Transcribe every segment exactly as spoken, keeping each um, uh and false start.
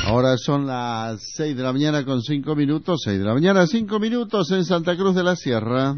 Ahora son las seis de la mañana con cinco minutos, seis de la mañana, cinco minutos en Santa Cruz de la Sierra.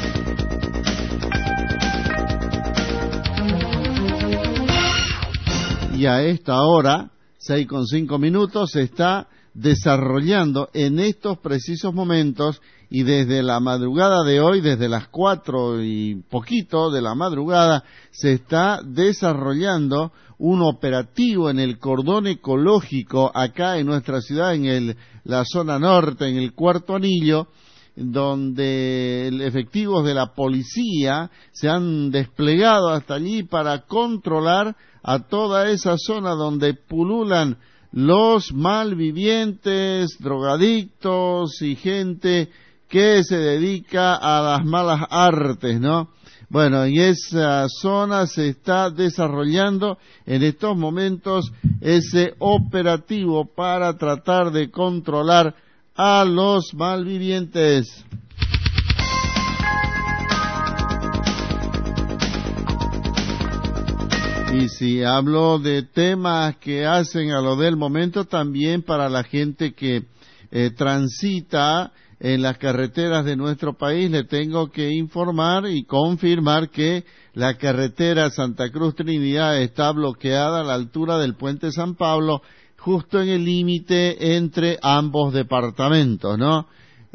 Y a esta hora, seis con cinco minutos, se está desarrollando en estos precisos momentos y desde la madrugada de hoy, desde las cuatro y poquito de la madrugada, se está desarrollando un operativo en el cordón ecológico acá en nuestra ciudad, en el, la zona norte, en el Cuarto Anillo, donde efectivos de la policía se han desplegado hasta allí para controlar a toda esa zona donde pululan los malvivientes, drogadictos y gente que se dedica a las malas artes, ¿no? Bueno, en esa zona se está desarrollando en estos momentos ese operativo para tratar de controlar a los malvivientes. Y si hablo de temas que hacen a lo del momento, también para la gente que eh, transita en las carreteras de nuestro país, le tengo que informar y confirmar que la carretera Santa Cruz Trinidad está bloqueada a la altura del puente San Pablo, justo en el límite entre ambos departamentos, ¿no?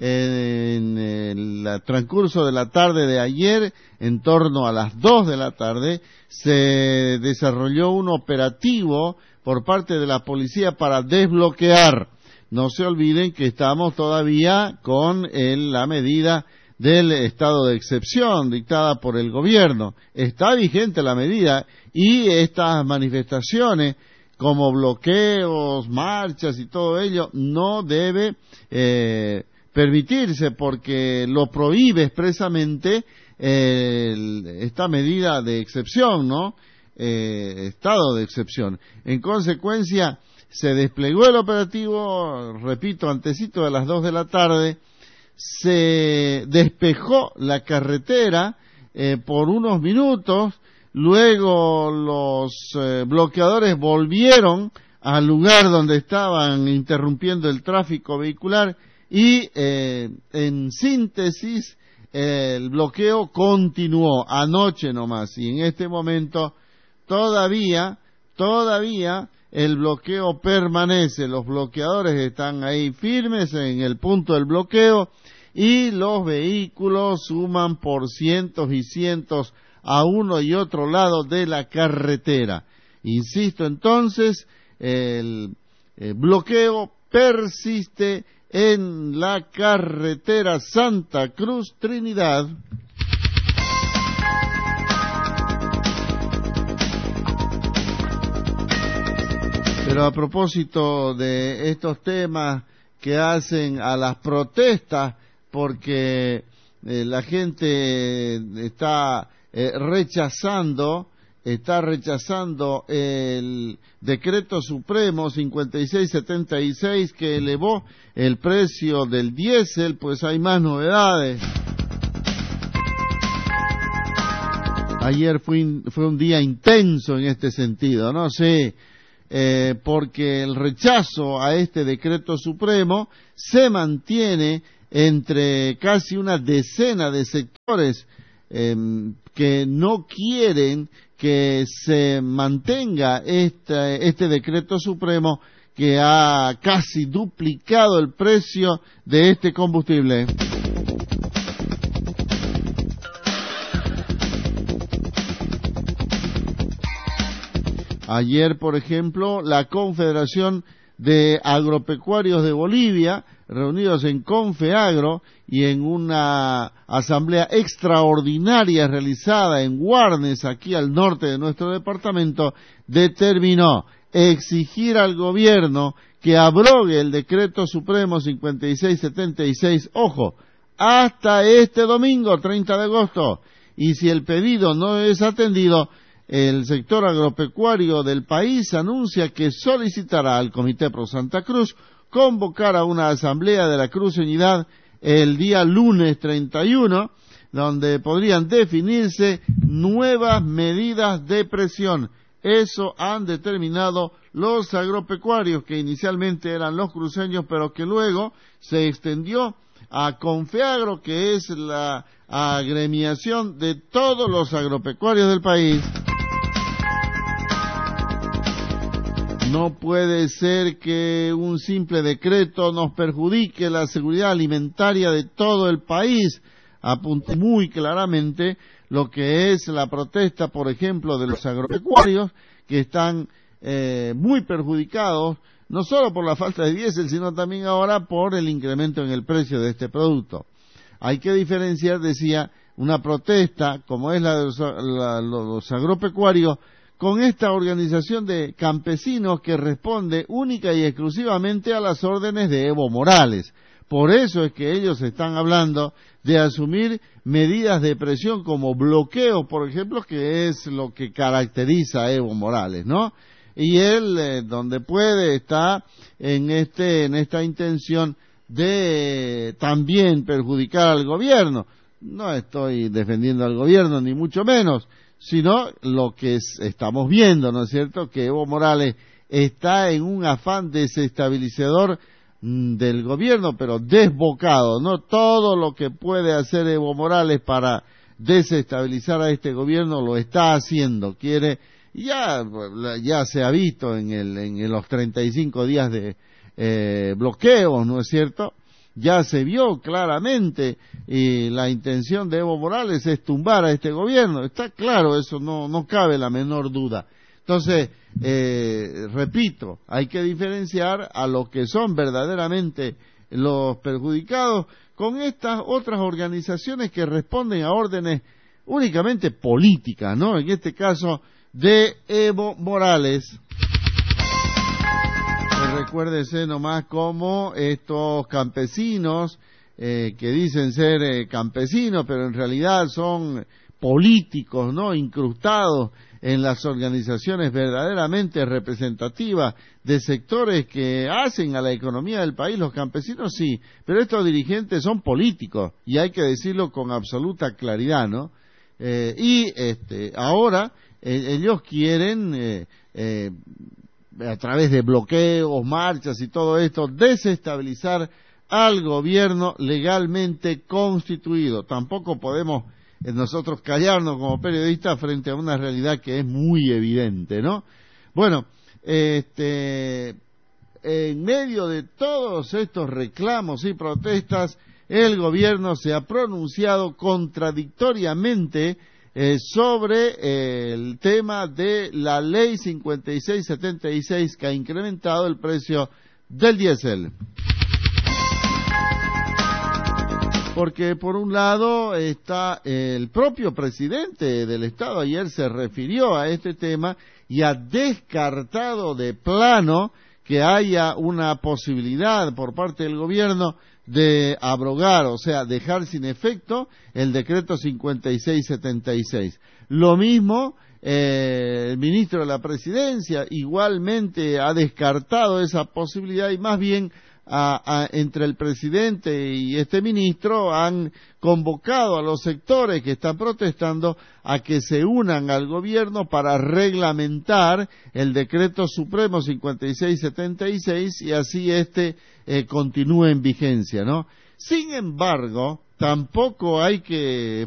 En el transcurso de la tarde de ayer, en torno a las dos de la tarde, se desarrolló un operativo por parte de la policía para desbloquear. No se olviden que estamos todavía con el, la medida del estado de excepción dictada por el gobierno. Está vigente la medida y estas manifestaciones como bloqueos, marchas y todo ello no debe eh, permitirse porque lo prohíbe expresamente eh, el, esta medida de excepción, ¿no? Eh, estado de excepción. En consecuencia, se desplegó el operativo, repito, antesito de las dos de la tarde, se despejó la carretera eh, por unos minutos, luego los eh, bloqueadores volvieron al lugar donde estaban interrumpiendo el tráfico vehicular y eh, en síntesis el bloqueo continuó anoche nomás y en este momento todavía, todavía el bloqueo permanece, los bloqueadores están ahí firmes en el punto del bloqueo y los vehículos suman por cientos y cientos a uno y otro lado de la carretera. Insisto entonces, el, el bloqueo persiste en la carretera Santa Cruz Trinidad. Pero a propósito de estos temas que hacen a las protestas, porque eh, la gente está eh, rechazando, está rechazando el decreto supremo cincuenta y seis setenta y seis que elevó el precio del diésel, pues hay más novedades. Ayer fue, fue un día intenso en este sentido, ¿no? Sí. Eh, porque el rechazo a este decreto supremo se mantiene entre casi una decena de sectores eh, que no quieren que se mantenga este, este decreto supremo que ha casi duplicado el precio de este combustible. Ayer, por ejemplo, la Confederación de Agropecuarios de Bolivia, reunidos en Confeagro y en una asamblea extraordinaria realizada en Guarnes, aquí al norte de nuestro departamento, determinó exigir al gobierno que abrogue el decreto supremo cincuenta y seis setenta y seis, ojo, hasta este domingo, treinta de agosto, y si el pedido no es atendido, el sector agropecuario del país anuncia que solicitará al Comité Pro Santa Cruz convocar a una asamblea de la cruceñidad el día lunes treinta y uno, donde podrían definirse nuevas medidas de presión. Eso han determinado los agropecuarios, que inicialmente eran los cruceños, pero que luego se extendió a Confeagro, que es la agremiación de todos los agropecuarios del país. No puede ser que un simple decreto nos perjudique la seguridad alimentaria de todo el país. Apunta muy claramente lo que es la protesta, por ejemplo, de los agropecuarios, que están eh, muy perjudicados, no solo por la falta de diésel, sino también ahora por el incremento en el precio de este producto. Hay que diferenciar, decía, una protesta como es la de los, la, los agropecuarios, con esta organización de campesinos que responde única y exclusivamente a las órdenes de Evo Morales. Por eso es que ellos están hablando de asumir medidas de presión como bloqueo, por ejemplo, que es lo que caracteriza a Evo Morales, ¿no? Y él, eh, donde puede, está en este en esta intención de eh, también perjudicar al gobierno. No estoy defendiendo al gobierno, ni mucho menos, sino lo que es, estamos viendo, ¿no es cierto?, que Evo Morales está en un afán desestabilizador mmm, del gobierno, pero desbocado, ¿no? Todo lo que puede hacer Evo Morales para desestabilizar a este gobierno lo está haciendo. Quiere, ya ya se ha visto en, el, en los treinta y cinco días de eh, bloqueos, ¿no es cierto?, ya se vio claramente, y la intención de Evo Morales es tumbar a este gobierno. Está claro, eso no, no cabe la menor duda. Entonces, eh, repito, hay que diferenciar a los que son verdaderamente los perjudicados con estas otras organizaciones que responden a órdenes únicamente políticas, ¿no? En este caso, de Evo Morales. Recuérdese nomás cómo estos campesinos, eh, que dicen ser eh, campesinos, pero en realidad son políticos, ¿no?, incrustados en las organizaciones verdaderamente representativas de sectores que hacen a la economía del país. Los campesinos sí, pero estos dirigentes son políticos, y hay que decirlo con absoluta claridad, ¿no? Eh, y este, ahora eh, ellos quieren eh, eh, a través de bloqueos, marchas y todo esto, desestabilizar al gobierno legalmente constituido. Tampoco podemos eh, nosotros callarnos como periodistas frente a una realidad que es muy evidente, ¿no? Bueno, este, en medio de todos estos reclamos y protestas, el gobierno se ha pronunciado contradictoriamente Eh, sobre eh, el tema de la ley cincuenta y seis setenta y seis, que ha incrementado el precio del diésel. Porque por un lado está el propio presidente del Estado, ayer se refirió a este tema y ha descartado de plano que haya una posibilidad por parte del gobierno de abrogar, o sea, dejar sin efecto el decreto cincuenta y seis setenta y seis. Lo mismo, eh, el ministro de la Presidencia igualmente ha descartado esa posibilidad, y más bien a, a, entre el presidente y este ministro han convocado a los sectores que están protestando a que se unan al gobierno para reglamentar el decreto supremo cincuenta y seis setenta y seis y así este eh, continúe en vigencia, ¿no? Sin embargo, tampoco hay que